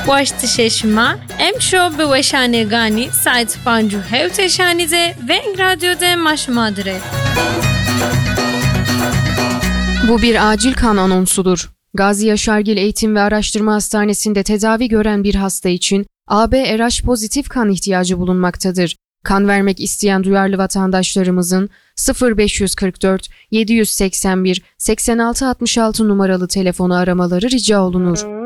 Baştı şeşma, em şo be weşane gani, sayt pancu hevte şanize ve radyoda maşmadire. Bu bir acil kan anonsudur. Gazi Yaşargil Eğitim ve Araştırma Hastanesi'nde tedavi gören bir hasta için AB-RH pozitif kan ihtiyacı bulunmaktadır. Kan vermek isteyen duyarlı vatandaşlarımızın 0544 781 8666 numaralı telefonu aramaları rica olunur.